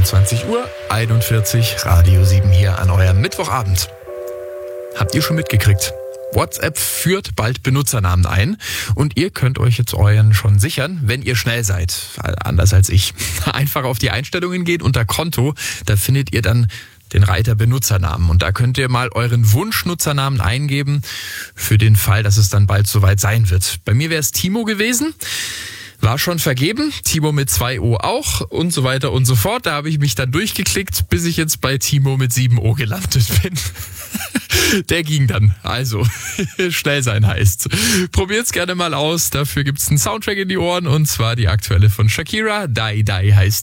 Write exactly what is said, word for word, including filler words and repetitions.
zweiundzwanzig Uhr einundvierzig, Radio sieben hier an eurem Mittwochabend. Habt ihr schon mitgekriegt? WhatsApp führt bald Benutzernamen ein und ihr könnt euch jetzt euren schon sichern, wenn ihr schnell seid. Anders als ich. Einfach auf die Einstellungen gehen unter Konto, da findet ihr dann den Reiter Benutzernamen und da könnt ihr mal euren Wunschnutzernamen eingeben für den Fall, dass es dann bald soweit sein wird. Bei mir wäre es Timo gewesen. War schon vergeben, Timo mit zwei O auch und so weiter und so fort. Da habe ich mich dann durchgeklickt, bis ich jetzt bei Timo mit sieben O gelandet bin. Der ging dann, also schnell sein heißt. Probiert's gerne mal aus, dafür gibt's einen Soundtrack in die Ohren und zwar die aktuelle von Shakira, Die Die heißt